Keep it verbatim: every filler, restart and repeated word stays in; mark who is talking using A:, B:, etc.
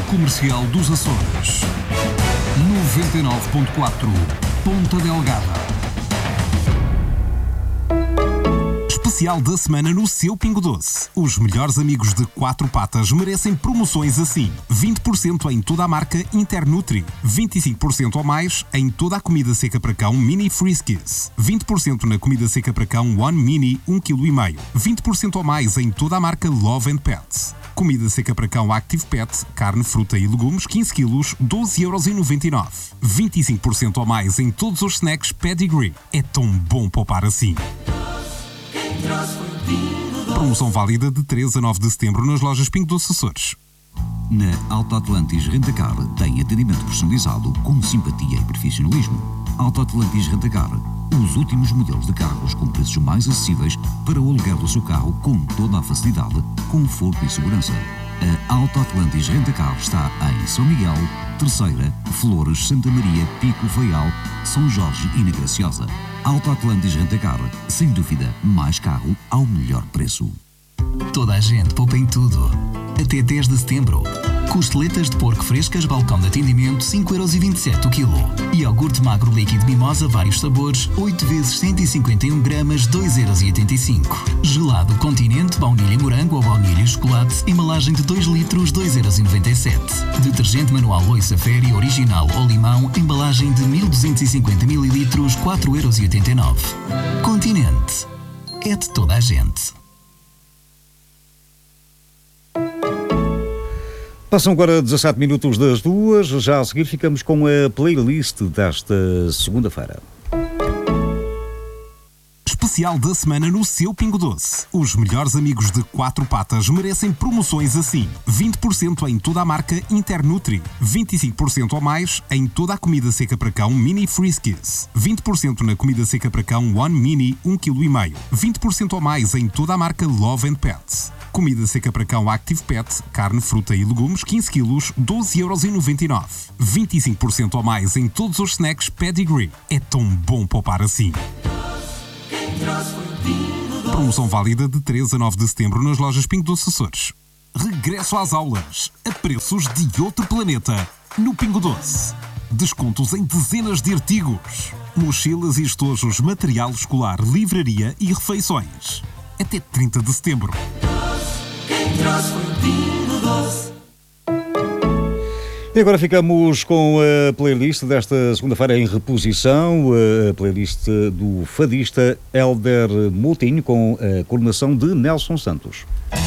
A: Comercial dos Açores. noventa e nove ponto quatro Ponta Delgada. Especial da semana no seu Pingo Doce. Os melhores amigos de quatro patas merecem promoções assim. vinte por cento em toda a marca Internutri. vinte e cinco por cento ou mais em toda a comida seca para cão Mini Friskies. vinte por cento na comida seca para cão One Mini um vírgula cinco quilos. vinte por cento ou mais em toda a marca Love and Pets. Comida seca para cão Active Pet, carne, fruta e legumes, quinze quilos, doze euros e noventa e nove. vinte e cinco por cento ou mais em todos os snacks Pedigree. É tão bom poupar assim. Promoção válida de três a nove de setembro nas lojas Pingo Doce Açores.
B: Na Auto Atlantis Rentacar tem atendimento personalizado com simpatia e profissionalismo. Auto Atlantis Rentacar, os últimos modelos de carros com preços mais acessíveis para o aluguer do seu carro com toda a facilidade, conforto e segurança. A Auto Atlantis Rentacar está em São Miguel, Terceira, Flores, Santa Maria, Pico, Faial, São Jorge e na Graciosa. Auto Atlantis Rentacar, sem dúvida, mais carro ao melhor preço.
C: Toda a gente poupa em tudo. Até dez de setembro. Costeletas de porco frescas, balcão de atendimento, cinco euros e vinte e sete o quilo. E iogurte magro líquido mimosa, vários sabores, oito vezes cento e cinquenta e um gramas, dois euros e oitenta e cinco. Gelado Continente, baunilha morango ou baunilha e chocolate, embalagem de dois litros, dois euros e noventa e sete. Detergente manual Loiça Féri original ou limão, embalagem de mil duzentos e cinquenta mililitros, quatro euros e oitenta e nove. Continente. É de toda a gente.
D: Passam agora dezassete minutos das duas, já a seguir ficamos com a playlist desta segunda-feira.
A: Especial da semana no seu Pingo Doce. Os melhores amigos de quatro patas merecem promoções assim. vinte por cento em toda a marca Internutri. vinte e cinco por cento ou mais em toda a comida seca para cão Mini Friskies. vinte por cento na comida seca para cão One Mini um vírgula cinco quilos. vinte por cento ou mais em toda a marca Love and Pets. Comida seca para cão Active Pet, carne, fruta e legumes, quinze quilos, doze euros e noventa e nove. vinte e cinco por cento ou mais em todos os snacks Pedigree. É tão bom poupar assim. Promoção válida de três a nove de setembro nas lojas Pingo Doce Açores. Regresso às aulas, a preços de outro planeta, no Pingo Doce. Descontos em dezenas de artigos. Mochilas e estojos, material escolar, livraria e refeições. Até trinta de setembro.
D: E agora ficamos com a playlist desta segunda-feira em reposição, a playlist do fadista Hélder Moutinho com a coordenação de Nelson Santos.